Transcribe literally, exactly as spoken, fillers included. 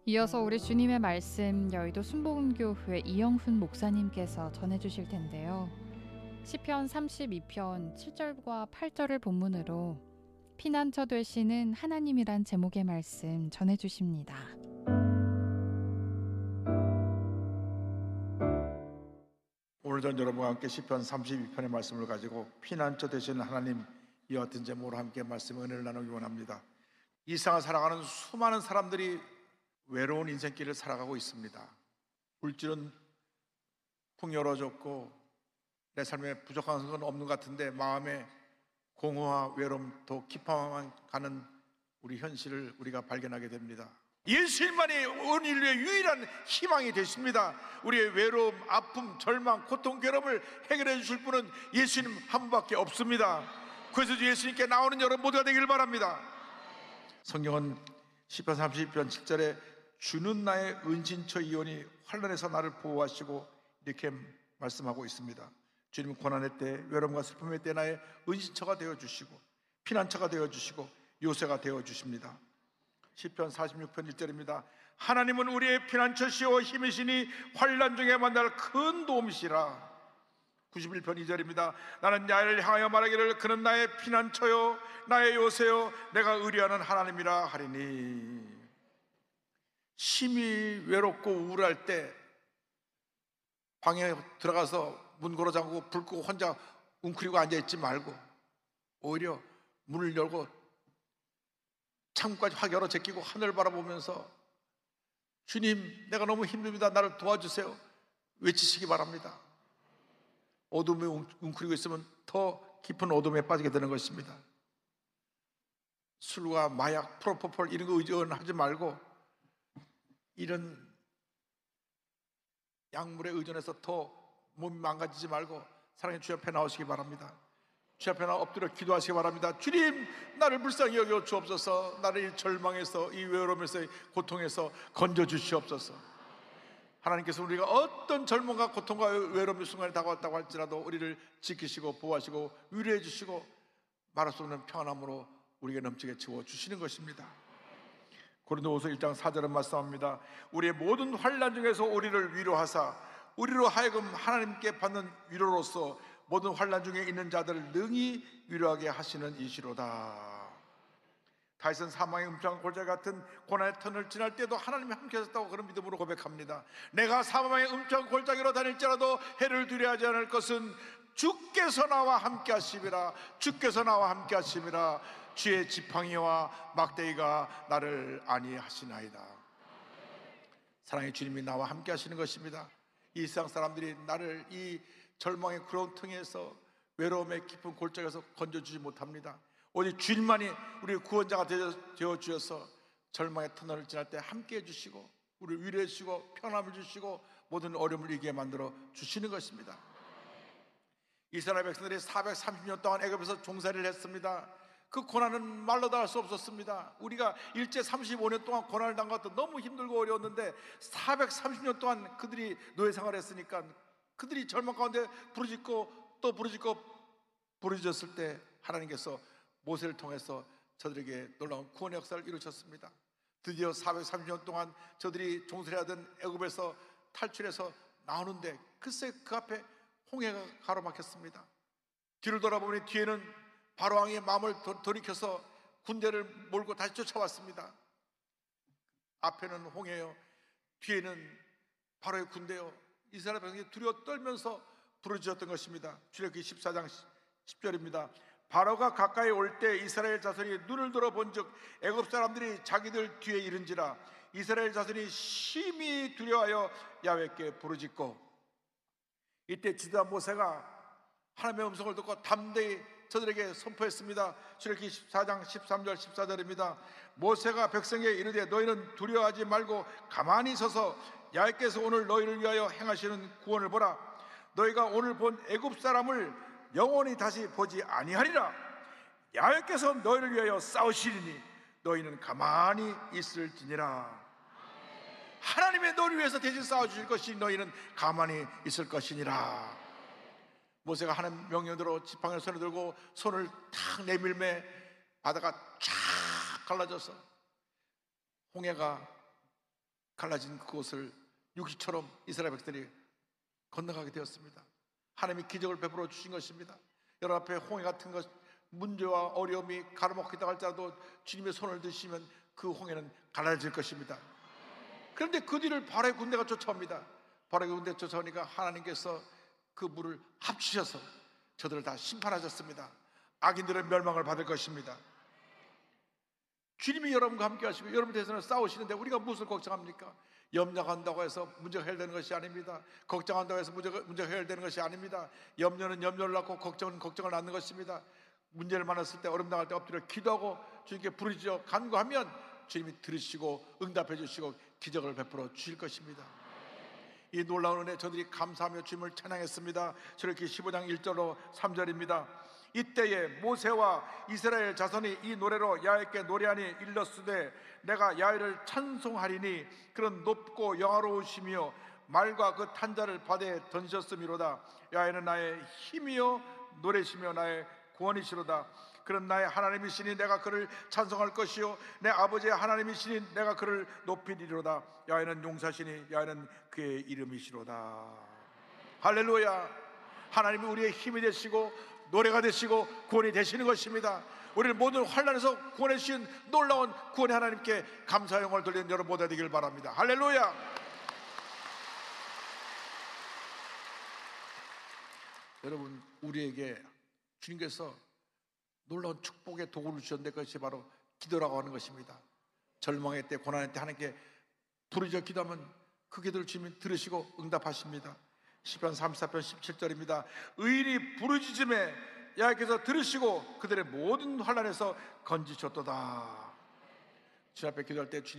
이어서 우리 주님의 말씀 여의도 순복음교회 이영훈 목사님께서 전해주실 텐데요. 시편 삼십이 편 칠 절과 팔 절을 본문으로 피난처 되시는 하나님이란 제목의 말씀 전해주십니다. 오늘 전 여러분과 함께 시편 삼십이 편의 말씀을 가지고 피난처 되시는 하나님, 이와 같은 제목으로 함께 말씀의 은혜를 나누기 원합니다. 이 세상을 살아가는 수많은 사람들이 외로운 인생길을 살아가고 있습니다. 물질은 풍요로워졌고 내 삶에 부족한 건 없는 것 같은데 마음에 공허와 외로움, 더 깊어만 가는 우리 현실을 우리가 발견하게 됩니다. 예수님만이 온 인류의 유일한 희망이 되십니다. 우리의 외로움, 아픔, 절망, 고통, 괴로움을 해결해 주실 분은 예수님 한 분밖에 없습니다. 그래서 예수님께 나오는 여러분 모두가 되길 바랍니다. 성경은 시편 삼십이 편 칠 절에 주는 나의 은신처이오니 환난에서 나를 보호하시고 이렇게 말씀하고 있습니다. 주님은 고난의 때, 외로움과 슬픔의 때 나의 은신처가 되어주시고 피난처가 되어주시고 요새가 되어주십니다. 시편 사십육 편 일 절입니다. 하나님은 우리의 피난처시오 힘이시니 환난 중에 만날 큰 도움이시라. 구십일 편 이 절입니다. 나는 야를 향하여 말하기를 그는 나의 피난처요 나의 요새요 내가 의뢰하는 하나님이라 하리니. 심히 외롭고 우울할 때 방에 들어가서 문 걸어 잠그고 불 끄고 혼자 웅크리고 앉아있지 말고 오히려 문을 열고 창문까지 확 열어 제끼고 하늘 바라보면서 주님, 내가 너무 힘듭니다. 나를 도와주세요. 외치시기 바랍니다. 어둠에 웅크리고 있으면 더 깊은 어둠에 빠지게 되는 것입니다. 술과 마약, 프로포폴 이런 거 의존하지 말고 이런 약물에 의존해서 더 몸이 망가지지 말고 사랑의 주 앞에 나오시기 바랍니다. 주 앞에 나와 엎드려 기도하시기 바랍니다. 주님, 나를 불쌍히 여겨 주옵소서. 나를 이 절망에서, 이 외로움에서, 이 고통에서 건져 주시옵소서. 하나님께서 우리가 어떤 절망과 고통과 외로움의 순간이 다가왔다고 할지라도 우리를 지키시고 보호하시고 위로해 주시고 말할 수 없는 평안함으로 우리에게 넘치게 채워 주시는 것입니다. 고린도후서 일 장 사 절은 말씀합니다. 우리의 모든 환난 중에서 우리를 위로하사 우리로 하여금 하나님께 받는 위로로서 모든 환난 중에 있는 자들을 능히 위로하게 하시는 이시로다. 다윗은 사망의 음침한 골짜기 같은 고난의 터널을 지날 때도 하나님이 함께 하셨다고 그런 믿음으로 고백합니다. 내가 사망의 음침한 골짜기로 다닐지라도 해를 두려워하지 않을 것은 주께서 나와 함께 하심이라. 주께서 나와 함께 하심이라. 주의 지팡이와 막대기가 나를 안위하시나이다. 사랑의 주님이 나와 함께 하시는 것입니다. 이 세상 사람들이 나를 이 절망의 그런 틈에서 외로움의 깊은 골짜기에서 건져주지 못합니다. 오직 주님만이 우리의 구원자가 되어 주셔서 절망의 터널을 지날 때 함께 해주시고 우리를 위로해 주시고 평안함을 주시고 모든 어려움을 이기게 만들어 주시는 것입니다. 이스라엘 백성들이 사백삼십 년 동안 애굽에서 종살이를 했습니다. 그 고난은 말로 다 할 수 없었습니다. 우리가 일제 삼십오 년 동안 고난을 당한 것도 너무 힘들고 어려웠는데 사백삼십 년 동안 그들이 노예 생활을 했으니까 그들이 절망 가운데 부르짖고 또 부르짖고 부르짖었을 때 하나님께서 모세를 통해서 저들에게 놀라운 구원의 역사를 이루셨습니다. 드디어 사백삼십 년 동안 저들이 종살이하던 애굽에서 탈출해서 나오는데 글쎄 그 앞에 홍해가 가로막혔습니다. 뒤를 돌아보니 뒤에는 바로 왕의 마음을 돌이켜서 군대를 몰고 다시 쫓아왔습니다. 앞에는 홍해요, 뒤에는 바로의 군대요. 이스라엘 백성이 두려워 떨면서 부르짖었던 것입니다. 출애굽기 십사 장 십 절입니다. 바로가 가까이 올 때 이스라엘 자손이 눈을 들어 본즉 애굽 사람들이 자기들 뒤에 이른지라. 이스라엘 자손이 심히 두려워하여 야훼께 부르짖고. 이때 지도자 모세가 하나님의 음성을 듣고 담대히 저들에게 선포했습니다. 출애굽기 십사 장 십삼 절 십사 절입니다. 모세가 백성에게 이르되 너희는 두려워하지 말고 가만히 서서 야훼께서 오늘 너희를 위하여 행하시는 구원을 보라. 너희가 오늘 본 애굽 사람을 영원히 다시 보지 아니하리라. 야훼께서 너희를 위하여 싸우시리니 너희는 가만히 있을지니라. 하나님의 너희를 위해서 대신 싸워주실 것이니 너희는 가만히 있을 것이니라. 모세가 하나님 명령대로 지팡이를 손에 들고 손을 탁 내밀매 바다가 쫙 갈라져서 홍해가 갈라진 그곳을 육지처럼 이스라엘 백성들이 건너가게 되었습니다. 하나님이 기적을 베풀어 주신 것입니다. 여러분 앞에 홍해 같은 것, 문제와 어려움이 가로막히다 할지라도 주님의 손을 드시면 그 홍해는 갈라질 것입니다. 그런데 그 뒤를 바로의 군대가 쫓아옵니다. 바로의 군대가 쫓아오니까 하나님께서 그 물을 합치셔서 저들을 다 심판하셨습니다. 악인들은 멸망을 받을 것입니다. 주님이 여러분과 함께 하시고 여러분 대해서는 싸우시는데 우리가 무엇을 걱정합니까? 염려한다고 해서 문제가 해결되는 것이 아닙니다. 걱정한다고 해서 문제가, 문제가 해결되는 것이 아닙니다. 염려는 염려를 낳고 걱정은 걱정을 낳는 것입니다. 문제를 만났을 때, 어려움 당할 때 엎드려 기도하고 주님께 부르짖어 간구하면 주님이 들으시고 응답해 주시고 기적을 베풀어 주실 것입니다. 이 놀라운 은혜 저들이 감사하며 주님을 찬양했습니다. 저렇게 십오 장 일 절로 삼 절입니다. 이때에 모세와 이스라엘 자손이 이 노래로 야훼께 노래하니 일렀으되 내가 야훼를 찬송하리니 그런 높고 영화로우시며 말과 그 탄자를 바다에 던지셨음이로다. 야훼는 나의 힘이요 노래시며 나의 구원이시로다. 그런 나의 하나님이시니 내가 그를 찬송할 것이요 내 아버지의 하나님이시니 내가 그를 높이리로다. 야훼는 용사시니 야훼는 그의 이름이시로다. 할렐루야. 하나님이 우리의 힘이 되시고 노래가 되시고 구원이 되시는 것입니다. 우리를 모든 환난에서 구원해 주신 놀라운 구원의 하나님께 감사의 영광을 돌리는 여러분 모두 되길 바랍니다. 할렐루야. 여러분, 우리에게 주님께서 놀라운 축복의 도구를 주셨는데 그것이 바로 기도라고 하는 것입니다. 절망의 때, 고난의 때 하나님께 부르짖어 기도하면 그 기도를 주님이 들으시고 응답하십니다. 시편 삼십사 편 십칠 절입니다. 의인이 부르짖음에 야훼께서 들으시고 그들의 모든 환난에서 건지셨도다. 주님 앞에 기도할 때 주님